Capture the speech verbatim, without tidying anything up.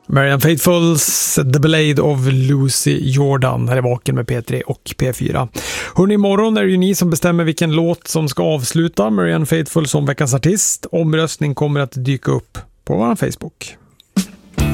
Marianne Faithfulls The Blade of Lucy Jordan här är Vaken med P tre och P fyra. Hörrni, imorgon är det ju ni som bestämmer vilken låt som ska avsluta Marianne Faithfull som veckans artist. Omröstning kommer att dyka upp på vår Facebook.